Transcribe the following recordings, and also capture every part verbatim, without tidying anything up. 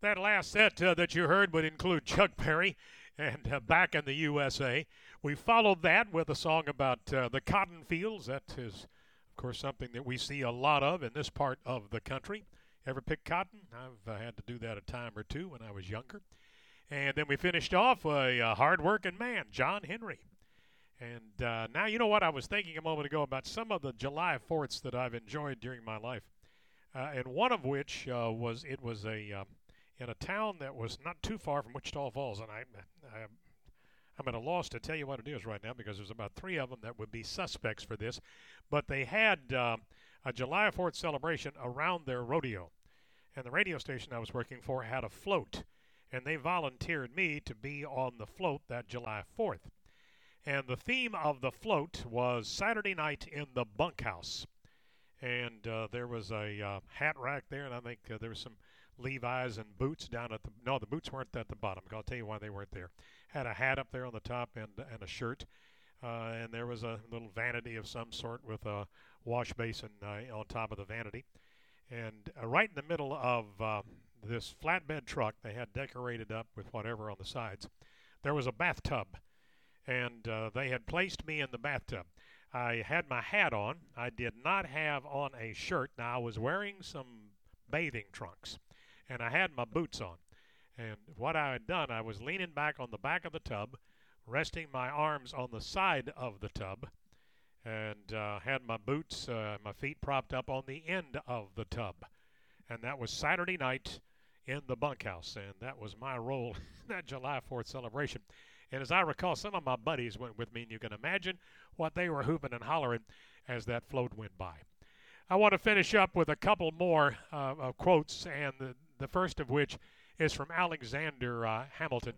That last set uh, that you heard would include Chuck Berry and uh, Back in the U S A. We followed that with a song about uh, the cotton fields. That is, of course, something that we see a lot of in this part of the country. Ever pick cotton? I've uh, had to do that a time or two when I was younger. And then we finished off a, a hard-working man, John Henry. And uh, now, you know what? I was thinking a moment ago about some of the July fourths that I've enjoyed during my life. Uh, and one of which uh, was, it was a... Um, in a town that was not too far from Wichita Falls, and I, I, I'm at a loss to tell you what it is right now because there's about three of them that would be suspects for this, but they had uh, a July fourth celebration around their rodeo, and the radio station I was working for had a float, and they volunteered me to be on the float that July fourth, and the theme of the float was Saturday night in the bunkhouse, and uh, there was a uh, hat rack there, and I think uh, there was some Levi's and boots down at the no the boots weren't at the bottom. I'll tell you why they weren't there. Had a hat up there on the top and and a shirt, uh, and there was a little vanity of some sort with a wash basin uh, on top of the vanity, and uh, right in the middle of uh, this flatbed truck they had decorated up with whatever on the sides. There was a bathtub, and uh, they had placed me in the bathtub. I had my hat on. I did not have on a shirt. Now I was wearing some bathing trunks. And I had my boots on. And what I had done, I was leaning back on the back of the tub, resting my arms on the side of the tub, and uh, had my boots, uh, my feet propped up on the end of the tub. And that was Saturday night in the bunkhouse. And that was my role in that July fourth celebration. And as I recall, some of my buddies went with me, and you can imagine what they were hooping and hollering as that float went by. I want to finish up with a couple more uh, uh, quotes, and the The first of which is from Alexander uh, Hamilton,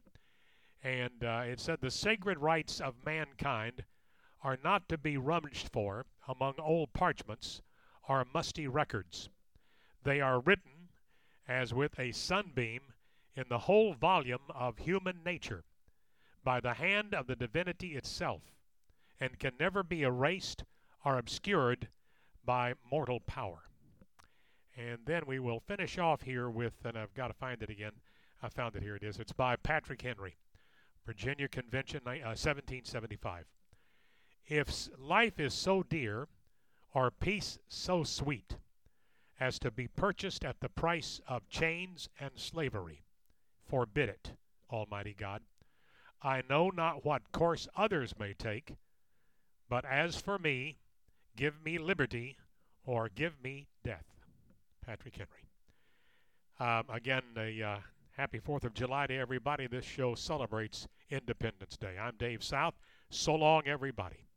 and uh, it said, "The sacred rights of mankind are not to be rummaged for among old parchments or musty records. They are written, as with a sunbeam, in the whole volume of human nature, by the hand of the divinity itself, and can never be erased or obscured by mortal power." And then we will finish off here with, and I've got to find it again. I found it. Here it is. It's by Patrick Henry, Virginia Convention, uh, seventeen seventy-five. "If life is so dear, or peace so sweet, as to be purchased at the price of chains and slavery, forbid it, Almighty God. I know not what course others may take, but as for me, give me liberty, or give me death." Patrick Henry. Um, again, a uh, happy fourth of July to everybody. This show celebrates Independence Day. I'm Dave South. So long, everybody.